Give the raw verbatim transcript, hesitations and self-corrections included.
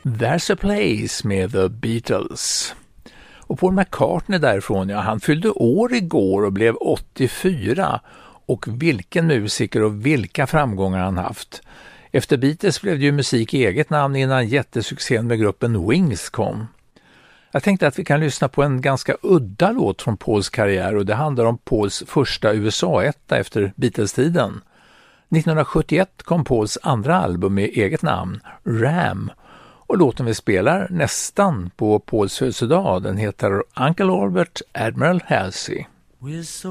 There's a Place med The Beatles. Och Paul McCartney därifrån, ja, han fyllde år igår och blev åttiofyra. Och vilken musiker och vilka framgångar han haft. Efter Beatles blev det ju musik i eget namn innan jättesuccén med gruppen Wings kom. Jag tänkte att vi kan lyssna på en ganska udda låt från Pauls karriär, och det handlar om Pauls första U S A-etta efter Beatles-tiden. nittonhundrasjuttioett kom Pauls andra album med eget namn, Ram, och låten vi spelar nästan på Pauls födelsedag, den heter Uncle Albert Admiral Halsey. We're so